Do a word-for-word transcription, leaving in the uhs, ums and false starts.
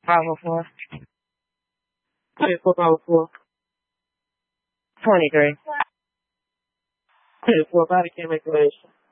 five oh four. twenty-four, five oh four. twenty-three. twenty-four, body cam information.